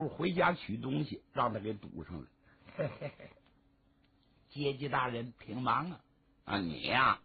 回家取东西，让他给堵上了。嘿嘿嘿，阶级大人挺忙啊，你呀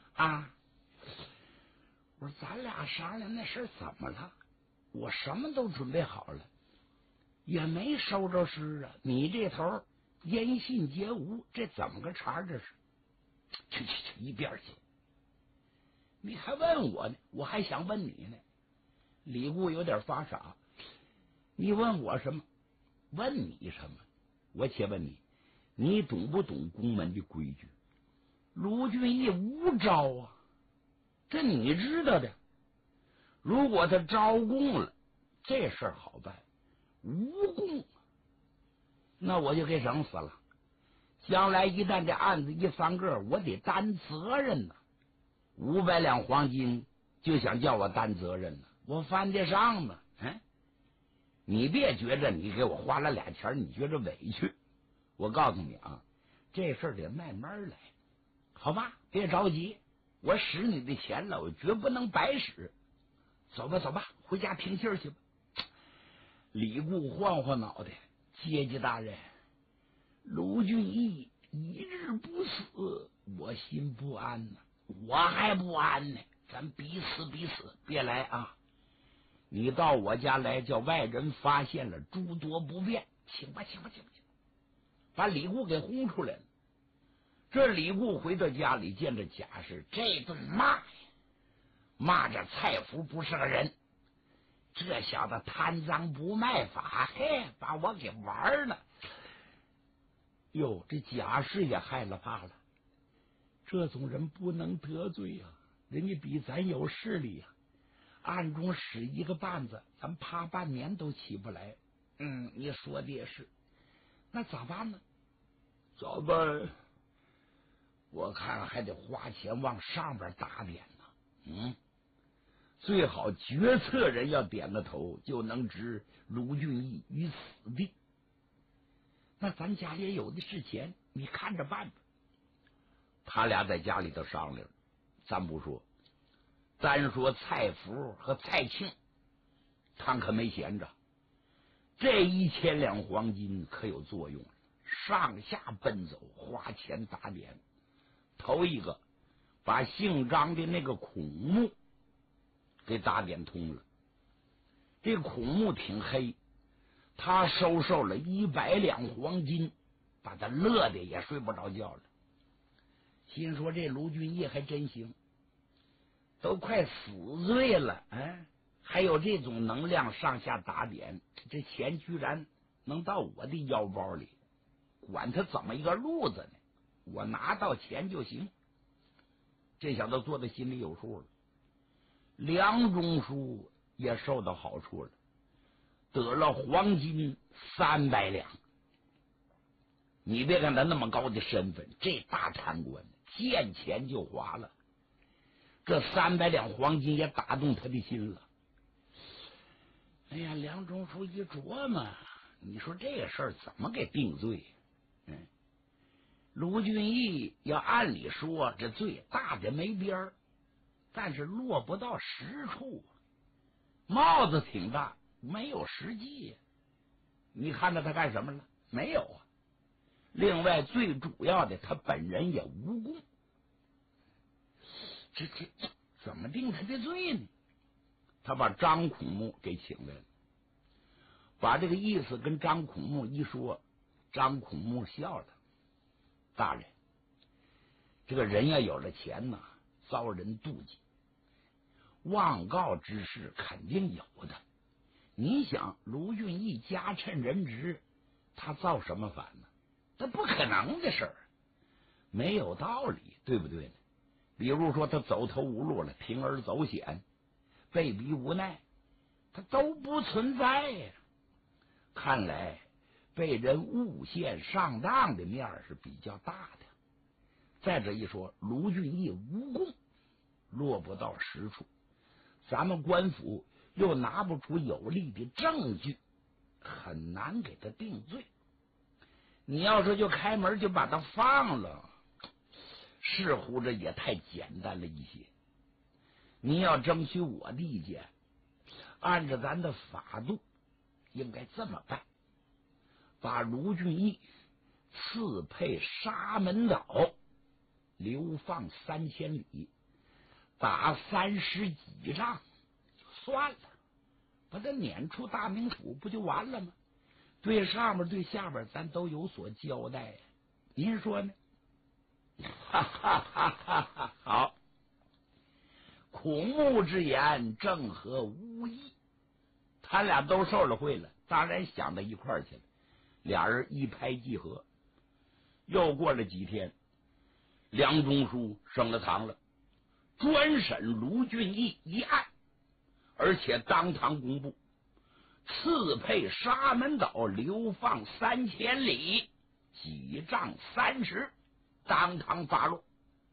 我说咱俩商量那事怎么了？我什么都准备好了，也没收着尸啊。你这头音信皆无，这怎么个茬？这是去一边去！你还问我呢？我还想问你呢。李固有点发傻，你问我什么？问你什么？我且问你，你懂不懂宫门的规矩？卢俊义无招啊，这你知道的。如果他招供了，这事儿好办；无供，那我就给整死了。将来一旦这案子一翻个，我得担责任呐。500两黄金就想叫我担责任呢，我犯得上吗？你别觉着你给我花了俩钱，你觉着委屈。我告诉你啊，这事儿得慢慢来，好吧？别着急，我使你的钱了，我绝不能白使。走吧，回家平气去吧。李固晃晃脑袋，阶级大人，卢俊义一日不死，我心不安呢。我还不安呢，咱彼此，别来啊！你到我家来，叫外人发现了，诸多不便，请吧，把李固给轰出来了。这李固回到家里，见着贾氏，这顿骂着蔡福不是个人，这小子贪赃不卖法，把我给玩了。哟，这贾氏也害了怕了，这种人不能得罪啊，人家比咱有势力啊，暗中使一个绊子，咱怕半年都起不来。你说的也是，那咋办呢？咋办？我看还得花钱往上边打点呢。最好决策人要点个头，就能置卢俊义于死地。那咱家里有的是钱，你看着办吧。他俩在家里头商量，咱不说，单说蔡福和蔡庆，他可没闲着。这1000两黄金可有作用了，上下奔走，花钱打点。头一个把姓张的那个孔目给打点通了。这孔目挺黑，他收受了100两黄金，把他乐的也睡不着觉了。心说这卢俊义还真行，都快死罪了，还有这种能量上下打点，这钱居然能到我的腰包里，管他怎么一个路子呢，我拿到钱就行。这小子做的心里有数了。梁中书也受到好处了，得了黄金300两。你别看他那么高的身份，这大贪官见钱就花了，这300两黄金也打动他的心了。哎呀，梁中书一琢磨，你说这个事儿怎么给定罪？卢俊义要按理说这罪大的没边儿，但是落不到实处，帽子挺大，没有实际。你看着他干什么了？没有啊。另外最主要的，他本人也无功。这怎么定他的罪呢？他把张孔目给请来了，把这个意思跟张孔目一说，张孔目笑了。大人，这个人要有了钱呐，遭人妒忌，妄告之事肯定有的。你想卢俊义家趁人直，他造什么反呢？这不可能的事儿，没有道理，对不对呢？比如说他走投无路了，铤而走险，被逼无奈，他都不存在呀。看来被人诬陷上当的面是比较大的。再者一说，卢俊义无功，落不到实处，咱们官府又拿不出有力的证据，很难给他定罪。你要说就开门就把他放了，似乎这也太简单了一些。你要争取我的意见，按照咱的法度， 应该这么办，把卢俊义赐配沙门岛，流放3000里，打30几仗就算了，把他撵出大名府不就完了吗？对上面对下边咱都有所交代呀，您说呢？哈哈哈哈哈！好，孔目之言正合无异，他俩都受了贿了，当然想到一块儿去了。俩人一拍即合。又过了几天，梁中书升了堂了，专审卢俊义一案，而且当堂公布，赐配沙门岛，流放3000里，几杖30，当堂发落。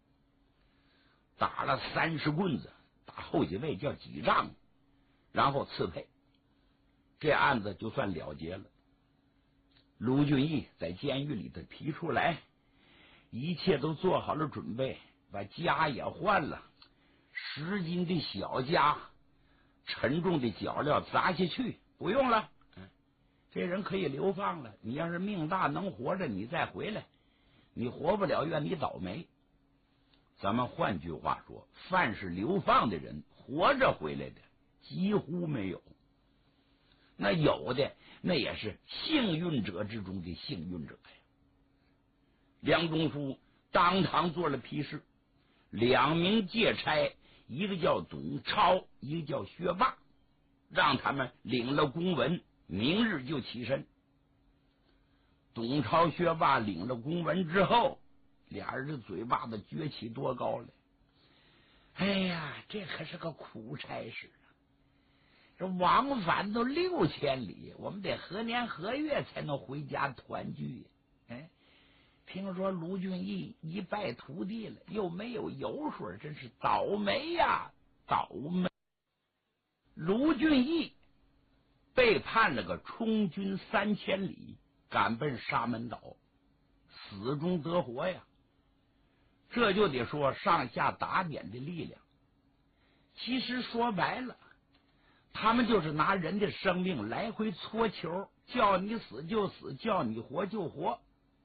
打了30棍子，打后几位叫几杖，然后赐配，这案子就算了结了。卢俊义在监狱里头提出来，一切都做好了准备，把家也换了，10斤的小家，沉重的脚镣砸下去，不用了，这人可以流放了。你要是命大能活着，你再回来；你活不了，愿你倒霉。咱们换句话说，凡是流放的人，活着回来的几乎没有。那有的，那也是幸运者之中的幸运者呀。梁中书当堂做了批示，2名借差，一个叫董超，一个叫薛霸，让他们领了公文，明日就起身。董超、薛霸领了公文之后，俩人的嘴巴子撅起多高来！哎呀，这可是个苦差事。这往返都6000里，我们得何年何月才能回家团聚？听说卢俊义一败涂地了，又没有油水，真是倒霉呀，倒霉！卢俊义被判了个充军3000里，赶奔沙门岛，死中得活呀！这就得说上下打点的力量。其实说白了，他们就是拿人的生命来回搓球，叫你死就死，叫你活就活。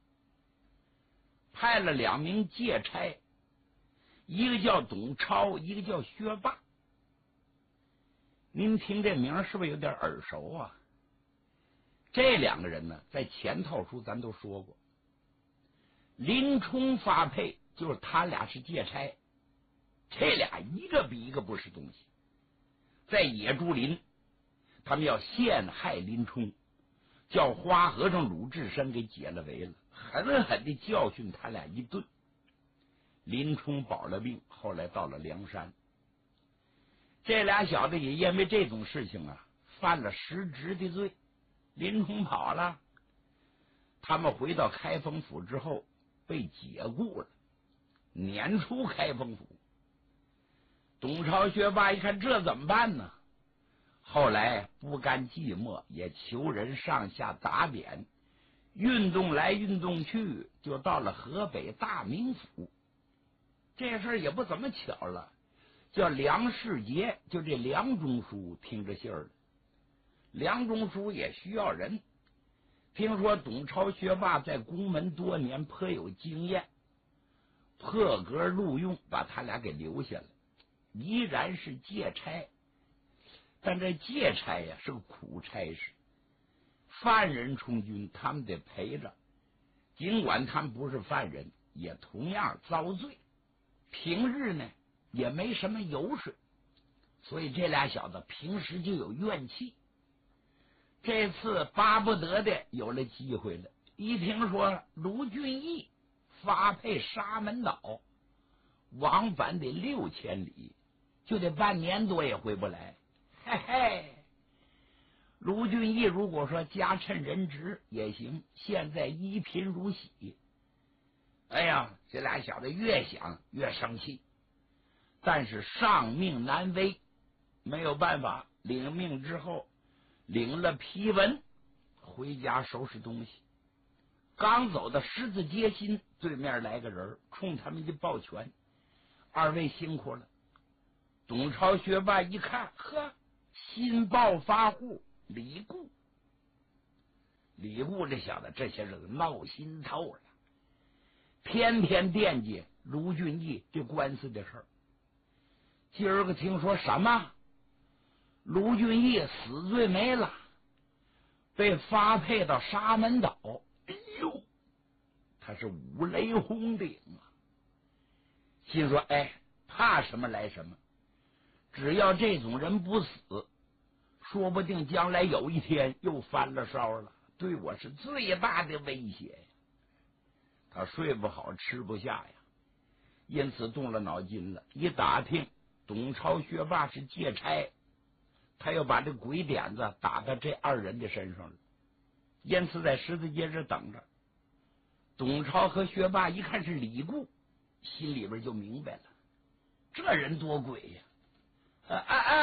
派了2名借差，一个叫董超，一个叫薛霸。您听这名是不是有点耳熟啊？这2个人呢，在前套书咱都说过，林冲发配就是他俩是借差，这俩一个比一个不是东西。在野猪林，他们要陷害林冲，叫花和尚鲁智深给解了围了，狠狠的教训他俩一顿。林冲保了命，后来到了梁山。这俩小子也因为这种事情啊，犯了失职的罪。林冲跑了，他们回到开封府之后被解雇了，撵出开封府。董超、薛霸一看这怎么办呢？后来不甘寂寞，也求人上下打点，运动来运动去，就到了河北大名府。这事儿也不怎么巧了，叫梁世杰，就这梁中书听着信儿了。梁中书也需要人，听说董超、薛霸在宫门多年，颇有经验，破格录用，把他俩给留下了。依然是借差，但这借差呀是个苦差事，犯人充军他们得陪着，尽管他们不是犯人，也同样遭罪。平日呢也没什么油水，所以这俩小子平时就有怨气。这次巴不得的有了机会了，一听说卢俊义发配沙门岛，往返得6000里，就得半年多也回不来。嘿嘿，卢俊义如果说加趁人职也行，现在一贫如洗。哎呀，这俩小子越想越生气，但是上命难违，没有办法。领命之后，领了批文，回家收拾东西。刚走到十字街心，对面来个人，冲他们一抱拳：“2位辛苦了。”董超、薛霸一看，呵，新暴发户李固李固这小子这些日子闹心透了，天天惦记卢俊义这官司的事儿。今儿个听说什么？卢俊义死罪没了，被发配到沙门岛。哎呦，他是五雷轰顶啊！心说，哎，怕什么来什么，只要这种人不死，说不定将来有一天又翻了烧了，对我是最大的威胁呀。他睡不好，吃不下呀，因此动了脑筋了。一打听，董超、薛霸是借差，他又把这鬼点子打到这二人的身上了，因此在十字街这等着。董超和薛霸一看是李固，心里边就明白了，这人多鬼呀！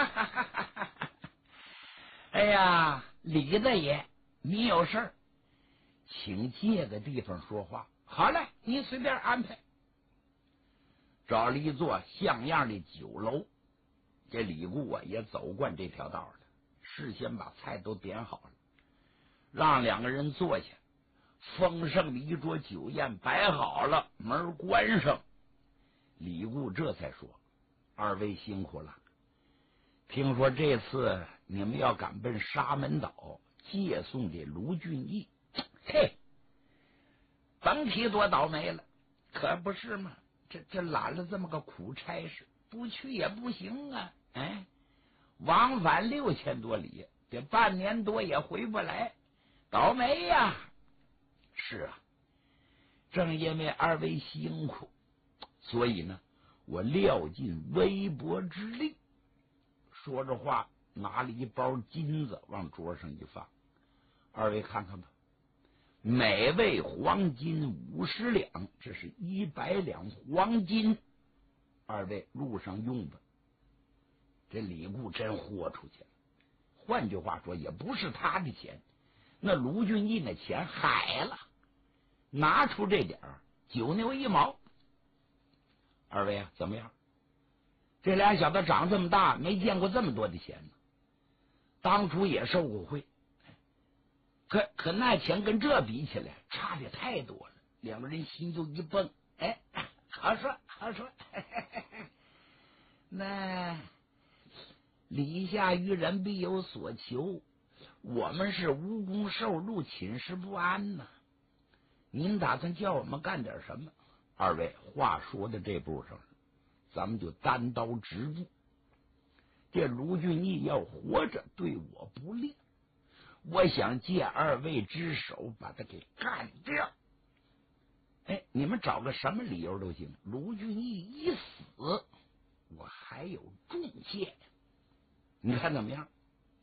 哎呀，李大爷，你有事儿，请借个地方说话。好嘞，你随便安排。找了一座像样的酒楼，这李固啊也走惯这条道了，事先把菜都点好了，让两个人坐下。丰盛的一桌酒宴摆好了，门关上，李固这才说：“二位辛苦了，听说这次你们要赶奔沙门岛借送给卢俊义，嘿，甭提多倒霉了，可不是吗？这揽了这么个苦差事，不去也不行啊！哎，往返6000多里，这半年多也回不来，倒霉呀！是啊，正因为二位辛苦，所以呢，我料尽微薄之力。”说着话，拿了一包金子往桌上一放，二位看看吧，每位黄金50两，这是100两黄金，二位路上用吧。这李固真豁出去了，换句话说，也不是他的钱，那卢俊义那钱海了，拿出这点9牛1毛。二位啊，怎么样？这俩小子长这么大没见过这么多的钱呢，当初也受过贿，可那钱跟这比起来差的太多了。两个人心就一蹦，哎，好说好说，那礼下于人必有所求，我们是无功受禄，寝食不安呐。您打算叫我们干点什么？二位话说到这步上了，咱们就单刀直入。这卢俊义要活着对我不利，我想借二位之手把他给干掉。哎，你们找个什么理由都行，卢俊义一死，我还有重谢，你看怎么样？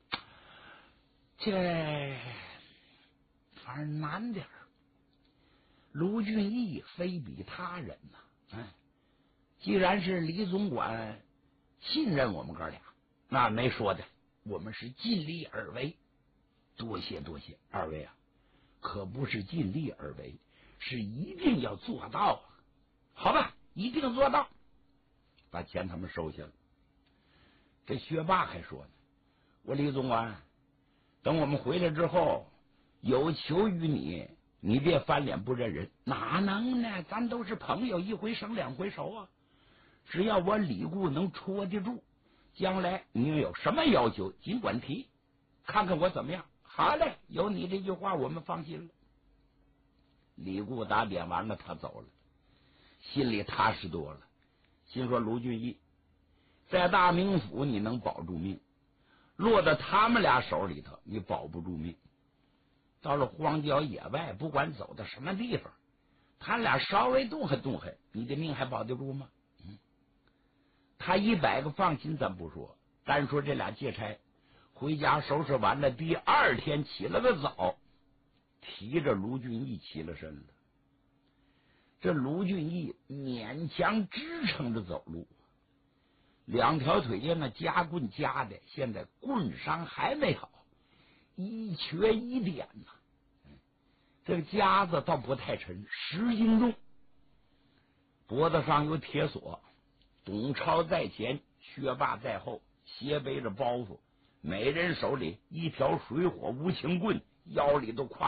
这反正难点儿。卢俊义非比他人呐，既然是李总管信任我们哥俩，那没说的，我们是尽力而为。多谢多谢，二位啊，可不是尽力而为，是一定要做到啊。好吧，一定做到。把钱他们收下了。这薛霸还说呢，我李总管，等我们回来之后，有求于你，你别翻脸不认人。哪能呢？咱都是朋友，一回生两回熟啊。只要我李固能戳得住，将来你有什么要求尽管提，看看我怎么样。好嘞，有你这句话我们放心了。李固打点完了，他走了，心里踏实多了。心说卢俊义在大名府你能保住命，落到他们俩手里头你保不住命。到了荒郊野外，不管走到什么地方，他俩稍微动还动还，你的命还保得住吗？他100个放心咱不说，单说这俩借差回家收拾完了，第二天起了个早，提着卢俊义起了身了。这卢俊义勉强支撑着走路，两条腿间那夹棍夹的，现在棍伤还没好，一瘸一点呐。这个夹子倒不太沉，10斤重，脖子上有铁锁。董超在前，薛霸在后，斜背着包袱，每人手里一条水火无情棍，腰里都挎